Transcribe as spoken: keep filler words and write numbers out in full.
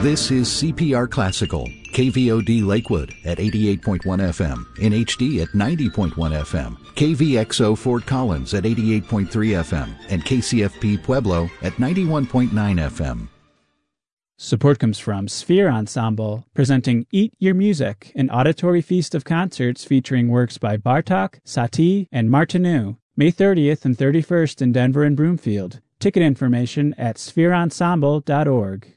This is C P R Classical, K V O D Lakewood at eighty-eight point one F M, in H D at ninety point one F M, K V X O Fort Collins at eighty-eight point three F M, and K C F P Pueblo at ninety-one point nine F M. Support comes from Sphere Ensemble, presenting Eat Your Music, an auditory feast of concerts featuring works by Bartok, Satie, and Martinu, May thirtieth and thirty-first in Denver and Broomfield. Ticket information at sphere ensemble dot org.